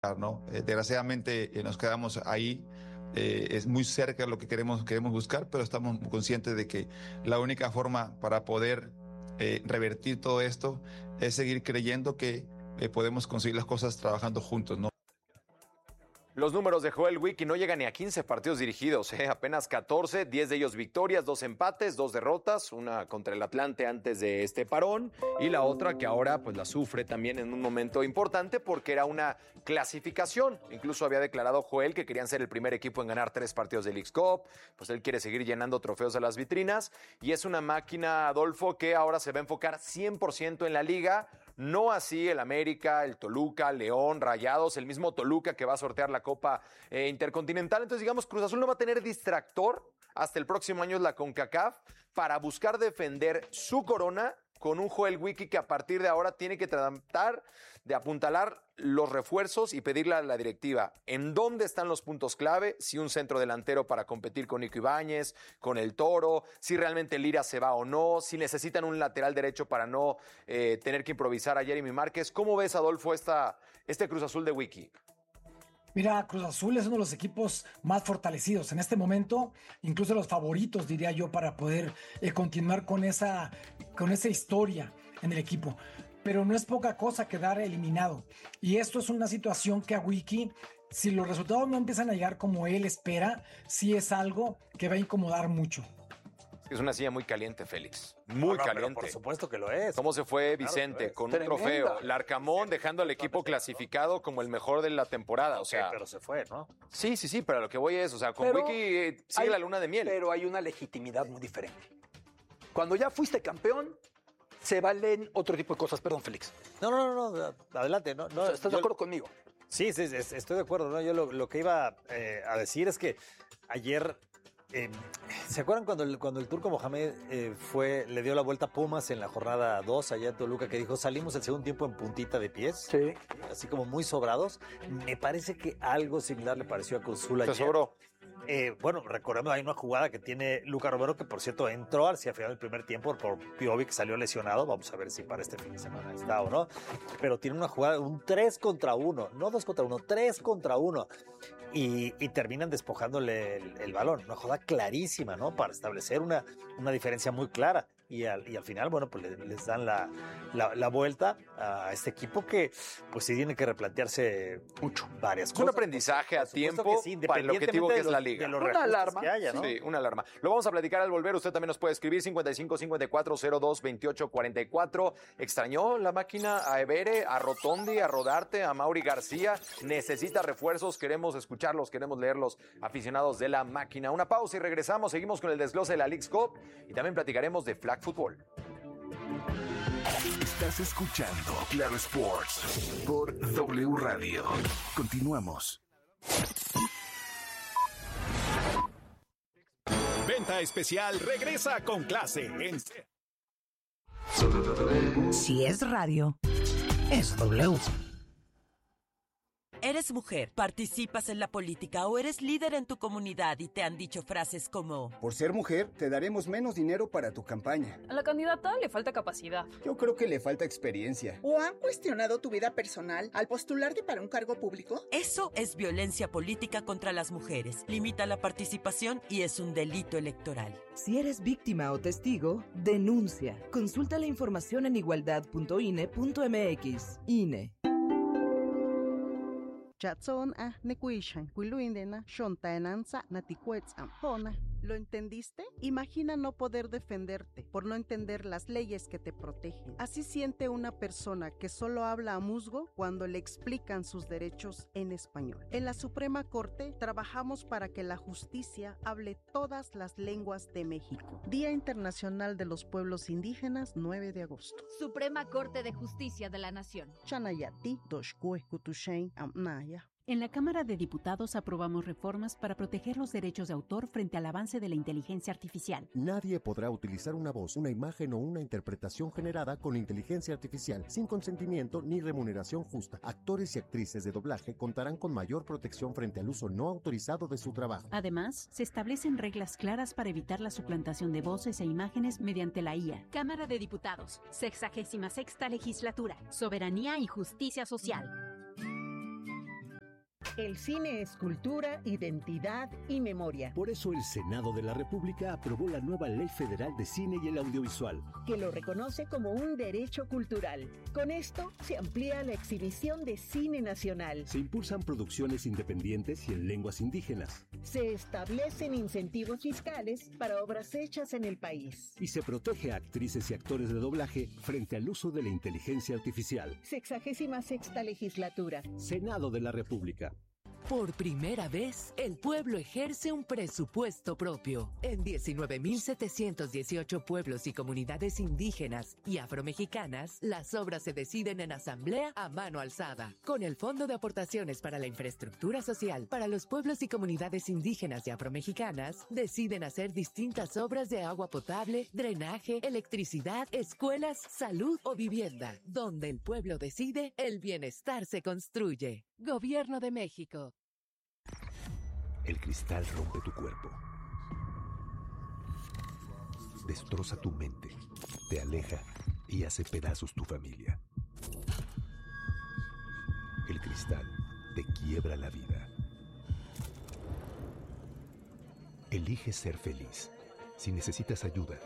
¿no? Desgraciadamente nos quedamos ahí. Es muy cerca de lo que queremos buscar, pero estamos conscientes de que la única forma para poder revertir todo esto es seguir creyendo que podemos conseguir las cosas trabajando juntos, ¿no? Los números de Joel Wiki no llegan ni a 15 partidos dirigidos, apenas 14, 10 de ellos victorias, 2 empates, 2 derrotas, una contra el Atlante antes de este parón y la otra que ahora pues la sufre también en un momento importante porque era una clasificación. Incluso había declarado Joel que querían ser el primer equipo en ganar 3 partidos de Leagues Cup, pues él quiere seguir llenando trofeos a las vitrinas y es una máquina, Adolfo, que ahora se va a enfocar 100% en la liga. No así el América, el Toluca, León, Rayados, el mismo Toluca que va a sortear la Copa Intercontinental. Entonces, digamos, Cruz Azul no va a tener distractor hasta el próximo año, es la CONCACAF, para buscar defender su corona con un Joel Wiki que a partir de ahora tiene que tratar de apuntalar los refuerzos y pedirle a la directiva en dónde están los puntos clave, si un centro delantero para competir con Nico Ibáñez, con el Toro, si realmente Lira se va o no, si necesitan un lateral derecho para no tener que improvisar a Jeremy Márquez. ¿Cómo ves, Adolfo, este Cruz Azul de Wiki? Mira, Cruz Azul es uno de los equipos más fortalecidos en este momento, incluso los favoritos, diría yo, para poder continuar con esa historia en el equipo. Pero no es poca cosa quedar eliminado. Y esto es una situación que a Wiki, si los resultados no empiezan a llegar como él espera, sí es algo que va a incomodar mucho. Es una silla muy caliente, Félix. Muy caliente. Por supuesto que lo es. ¿Cómo se fue Vicente con un trofeo? Larcamón dejando al equipo clasificado como el mejor de la temporada. O sea, pero se fue, ¿no? Sí, pero a lo que voy es, o sea, con Wiki sigue la luna de miel. Pero hay una legitimidad muy diferente. Cuando ya fuiste campeón, se valen otro tipo de cosas. Perdón, Félix. No, adelante. No, ¿Estás de acuerdo conmigo? Sí, estoy de acuerdo, ¿no? Yo lo que iba a decir es que ayer... ¿se acuerdan cuando el Turco Mohamed le dio la vuelta a Pumas en la jornada 2 allá en Toluca, que dijo salimos el segundo tiempo en puntita de pies? Sí. Así como muy sobrados. Me parece que algo similar le pareció a Cruz Azul ayer. Se sobró. Bueno, recordemos, hay una jugada que tiene Luca Romero, que por cierto entró hacia final del primer tiempo por Piovi, que salió lesionado. Vamos a ver si para este fin de semana está o no. Pero tiene una jugada, un 3 contra 1, no 2 contra 1, 3 contra 1. Y terminan despojándole el balón. Una jugada clarísima, ¿no? Para establecer una diferencia muy clara. Y al final, bueno, pues les dan la vuelta a este equipo que, pues sí tiene que replantearse mucho, varias cosas. Es un aprendizaje a tiempo para el objetivo que es la liga. Una alarma. Que haya, ¿no? Sí, una alarma. Lo vamos a platicar al volver. Usted también nos puede escribir 55-54-02-28-44. ¿Extrañó la máquina a Evere, a Rotondi, a Rodarte, a Mauri García? Necesita refuerzos. Queremos escucharlos, queremos leerlos, aficionados de la máquina. Una pausa y regresamos. Seguimos con el desglose de la Leagues Cup y también platicaremos de Flag Football. Estás escuchando Claro Sports por W Radio. Continuamos. Venta especial regresa con clase en... Si es radio, es W. Eres mujer, participas en la política o eres líder en tu comunidad y te han dicho frases como: por ser mujer, te daremos menos dinero para tu campaña. A la candidata le falta capacidad. Yo creo que le falta experiencia. ¿O han cuestionado tu vida personal al postularte para un cargo público? Eso es violencia política contra las mujeres. Limita la participación y es un delito electoral. Si eres víctima o testigo, denuncia. Consulta la información en igualdad.ine.mx. INE. Chatson a necuishan, cuiluindena, shontaenanza, naticuetzam, ¿Lo entendiste? Imagina no poder defenderte por no entender las leyes que te protegen. Así siente una persona que solo habla a musgo cuando le explican sus derechos en español. En la Suprema Corte trabajamos para que la justicia hable todas las lenguas de México. Día Internacional de los Pueblos Indígenas, 9 de agosto. Suprema Corte de Justicia de la Nación. Chanayati, Doshkue, Kutushain, Amnaya. En la Cámara de Diputados aprobamos reformas para proteger los derechos de autor frente al avance de la inteligencia artificial. Nadie podrá utilizar una voz, una imagen o una interpretación generada con inteligencia artificial sin consentimiento ni remuneración justa. Actores y actrices de doblaje contarán con mayor protección frente al uso no autorizado de su trabajo. Además, se establecen reglas claras para evitar la suplantación de voces e imágenes mediante la IA. Cámara de Diputados, 66ª Legislatura, Soberanía y Justicia Social. El cine es cultura, identidad y memoria. Por eso el Senado de la República aprobó la nueva Ley Federal de Cine y el Audiovisual, que lo reconoce como un derecho cultural. Con esto se amplía la exhibición de cine nacional. Se impulsan producciones independientes y en lenguas indígenas. Se establecen incentivos fiscales para obras hechas en el país. Y se protege a actrices y actores de doblaje frente al uso de la inteligencia artificial. 66ª legislatura. Senado de la República. Por primera vez, el pueblo ejerce un presupuesto propio. En 19.718 pueblos y comunidades indígenas y afromexicanas, las obras se deciden en asamblea a mano alzada. Con el Fondo de Aportaciones para la Infraestructura Social para los pueblos y comunidades indígenas y afromexicanas, deciden hacer distintas obras de agua potable, drenaje, electricidad, escuelas, salud o vivienda. Donde el pueblo decide, el bienestar se construye. Gobierno de México. El cristal rompe tu cuerpo, destroza tu mente, te aleja y hace pedazos tu familia. El cristal te quiebra la vida. Elige ser feliz. Si necesitas ayuda,